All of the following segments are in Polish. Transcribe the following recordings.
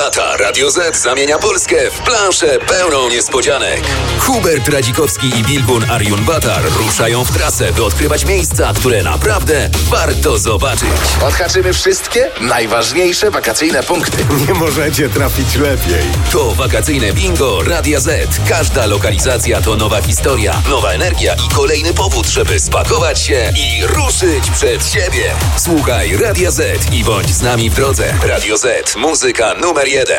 lata Radio Z zamienia Polskę w planszę pełną niespodzianek. Hubert Radzikowski i Bilgun Arjun-Batar ruszają w trasę, by odkrywać miejsca, które naprawdę warto zobaczyć. Odhaczymy wszystkie najważniejsze wakacyjne punkty. Nie możecie trafić lepiej. To wakacyjne bingo Radia Z. Każda lokalizacja to nowa historia, nowa energia i kolejny powód, żeby spakować się i ruszyć przed siebie. Słuchaj Radia Z i bądź z nami w drodze. Radio Z. Muzyka numer 1.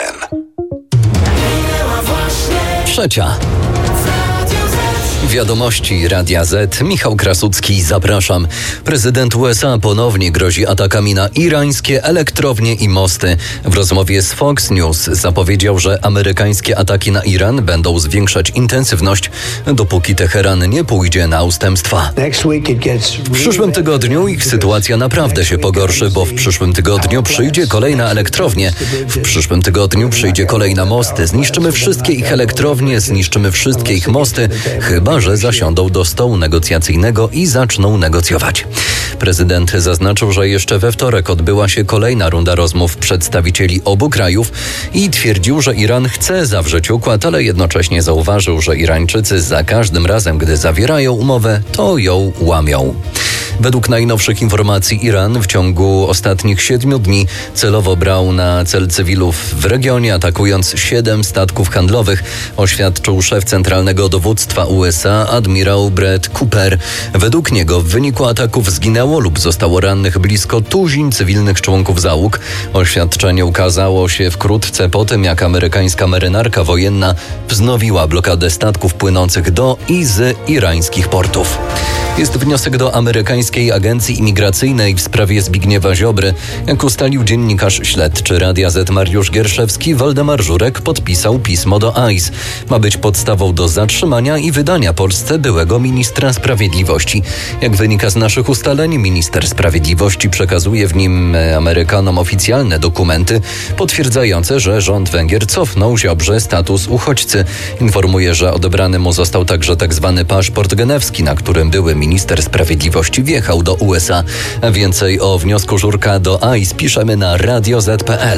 3. Wiadomości Radia Z. Michał Krasucki, zapraszam. Prezydent USA ponownie grozi atakami na irańskie elektrownie i mosty. W rozmowie z Fox News zapowiedział, że amerykańskie ataki na Iran będą zwiększać intensywność, dopóki Teheran nie pójdzie na ustępstwa. W przyszłym tygodniu ich sytuacja naprawdę się pogorszy, bo w przyszłym tygodniu przyjdzie kolejna elektrownia. W przyszłym tygodniu przyjdzie kolejna mosty. Zniszczymy wszystkie ich elektrownie, zniszczymy wszystkie ich mosty, chyba że zasiądą do stołu negocjacyjnego i zaczną negocjować. Prezydent zaznaczył, że jeszcze we wtorek odbyła się kolejna runda rozmów przedstawicieli obu krajów i twierdził, że Iran chce zawrzeć układ, ale jednocześnie zauważył, że Irańczycy za każdym razem, gdy zawierają umowę, to ją łamią. Według najnowszych informacji Iran w ciągu ostatnich 7 dni celowo brał na cel cywilów w regionie, atakując 7 statków handlowych, oświadczył szef Centralnego Dowództwa USA admirał Brett Cooper. Według niego w wyniku ataków zginęło lub zostało rannych blisko tuzin cywilnych członków załóg. Oświadczenie ukazało się wkrótce po tym, jak amerykańska marynarka wojenna wznowiła blokadę statków płynących do i z irańskich portów. Jest wniosek do amerykańskiej agencji imigracyjnej w sprawie Zbigniewa Ziobry. Jak ustalił dziennikarz śledczy Radia Z Mariusz Gierszewski, Waldemar Żurek podpisał pismo do ICE. Ma być podstawą do zatrzymania i wydania Polsce byłego ministra sprawiedliwości. Jak wynika z naszych ustaleń, minister sprawiedliwości przekazuje w nim Amerykanom oficjalne dokumenty potwierdzające, że rząd Węgier cofnął Ziobrze status uchodźcy. Informuje, że odebrany mu został także tzw. paszport genewski, na którym były minister sprawiedliwości wjechał do USA. Więcej o wniosku Żurka do ICE piszemy na radioz.pl.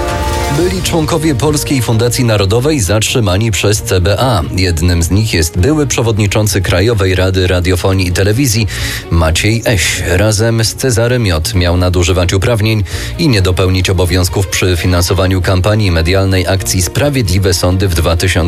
Byli członkowie Polskiej Fundacji Narodowej zatrzymani przez CBA. Jednym z nich jest były przewodniczący Krajowej Rady Radiofonii i Telewizji Maciej Eś. Razem z Cezarym J. miał nadużywać uprawnień i nie dopełnić obowiązków przy finansowaniu kampanii medialnej akcji Sprawiedliwe Sądy w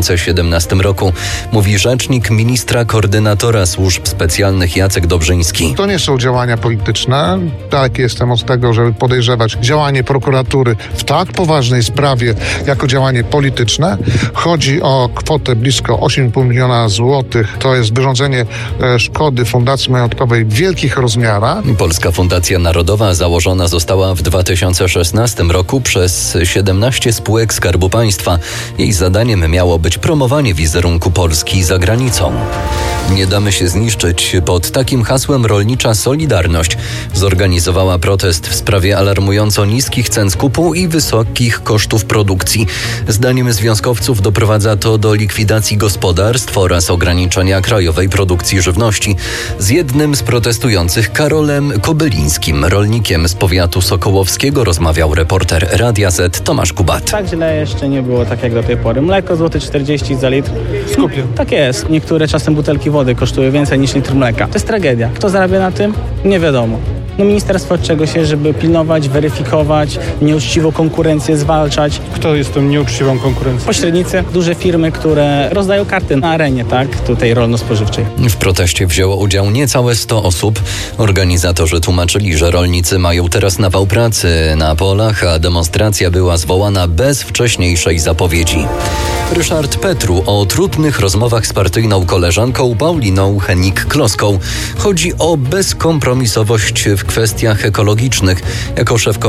2017 roku, mówi rzecznik ministra koordynatora służb specjalnych Jacek Dobrzyński. To nie są działania polityczne. Tak jestem od tego, żeby podejrzewać działanie prokuratury w tak poważnej sprawie jako działanie polityczne. Chodzi o kwotę blisko 8,5 miliona złotych. To jest wyrządzenie szkody fundacji majątkowej w wielkich rozmiarach. Polska Fundacja Narodowa założona została w 2016 roku przez 17 spółek Skarbu Państwa. Jej zadaniem miało być promowanie wizerunku Polski za granicą. Nie damy się zniszczyć. Pod takim hasłem rolnicza Solidarność zorganizowała protest w sprawie alarmująco niskich cen skupu i wysokich kosztów produkcji. Zdaniem związkowców doprowadza to do likwidacji gospodarstw oraz ograniczenia krajowej produkcji żywności. Z jednym z protestujących, Karolem Kobylińskim, rolnikiem z powiatu sokołowskiego, rozmawiał reporter Radia Z Tomasz Kubat. Tak źle jeszcze nie było, tak jak do tej pory. Mleko złoty 40 za litr. Skupie. Tak jest. Niektóre czasem butelki wody kosztują więcej niż litr mleka. To jest tragedia. Kto zarabia na tym? Nie wiadomo. Ministerstwo od czego się, żeby pilnować, weryfikować, nieuczciwą konkurencję zwalczać. Kto jest tą nieuczciwą konkurencją? Pośrednicy, duże firmy, które rozdają karty na arenie, tak, tutaj rolno-spożywczej. W proteście wzięło udział niecałe 100 osób. Organizatorzy tłumaczyli, że rolnicy mają teraz nawał pracy na polach, a demonstracja była zwołana bez wcześniejszej zapowiedzi. Ryszard Petru o trudnych rozmowach z partyjną koleżanką Pauliną Henik-Kloską. Chodzi o bezkompromisowość w kwestiach ekologicznych. Jako szef